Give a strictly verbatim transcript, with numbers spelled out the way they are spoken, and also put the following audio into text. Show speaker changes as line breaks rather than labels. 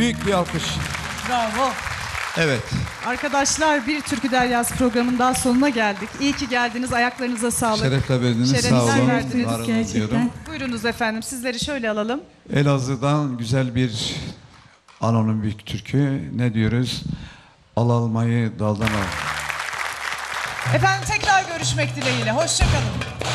Büyük bir alkış.
Bravo.
Evet.
Arkadaşlar, bir Türkü Deryası programının daha sonuna geldik. İyi ki geldiniz. Ayaklarınıza sağlık.
Şerefle verdiniz.
Şerefler
Sağ olun.
verdiniz
Var olun
gerçekten.
diyorum.
Buyurunuz efendim. Sizleri şöyle alalım.
Elazığ'dan güzel bir anonim türkü. Ne diyoruz? Al almayı daldan al.
Efendim tekrar görüşmek dileğiyle. Hoşça kalın.